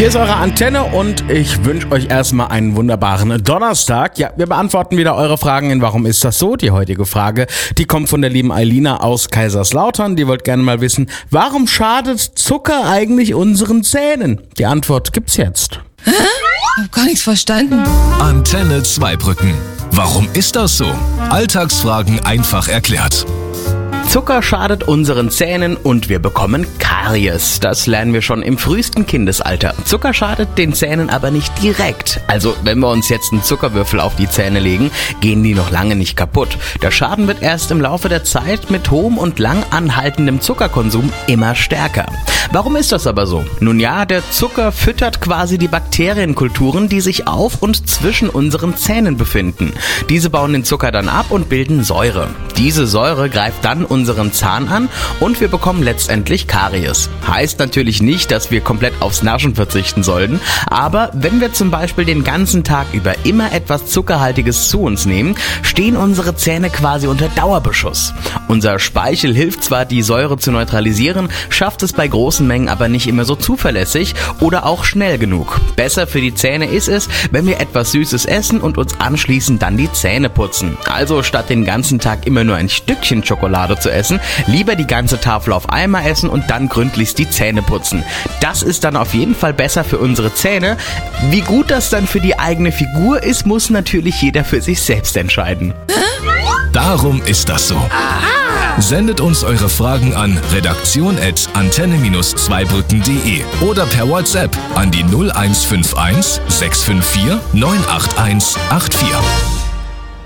Hier ist eure Antenne und ich wünsche euch erstmal einen wunderbaren Donnerstag. Ja, wir beantworten wieder eure Fragen in Warum ist das so? Die heutige Frage, die kommt von der lieben Eilina aus Kaiserslautern. Die wollte gerne mal wissen, warum schadet Zucker eigentlich unseren Zähnen? Die Antwort gibt's jetzt. Hä? Ich hab gar nichts verstanden. Antenne Zweibrücken. Warum ist das so? Alltagsfragen einfach erklärt. Zucker schadet unseren Zähnen und wir bekommen Karies. Das lernen wir schon im frühesten Kindesalter. Zucker schadet den Zähnen aber nicht direkt. Also wenn wir uns jetzt einen Zuckerwürfel auf die Zähne legen, gehen die noch lange nicht kaputt. Der Schaden wird erst im Laufe der Zeit mit hohem und lang anhaltendem Zuckerkonsum immer stärker. Warum ist das aber so? Nun ja, der Zucker füttert quasi die Bakterienkulturen, die sich auf und zwischen unseren Zähnen befinden. Diese bauen den Zucker dann ab und bilden Säure. Diese Säure greift dann unseren Zahn an und wir bekommen letztendlich Karies. Heißt natürlich nicht, dass wir komplett aufs Naschen verzichten sollten, aber wenn wir zum Beispiel den ganzen Tag über immer etwas Zuckerhaltiges zu uns nehmen, stehen unsere Zähne quasi unter Dauerbeschuss. Unser Speichel hilft zwar, die Säure zu neutralisieren, schafft es bei großen Mengen aber nicht immer so zuverlässig oder auch schnell genug. Besser für die Zähne ist es, wenn wir etwas Süßes essen und uns anschließend dann die Zähne putzen. Also statt den ganzen Tag immer nur ein Stückchen Schokolade zu essen, lieber die ganze Tafel auf einmal essen und dann gründlichst die Zähne putzen. Das ist dann auf jeden Fall besser für unsere Zähne. Wie gut das dann für die eigene Figur ist, muss natürlich jeder für sich selbst entscheiden. Darum ist das so. Sendet uns eure Fragen an redaktion@antenne-zweibrücken.de oder per WhatsApp an die 0151 654 98184.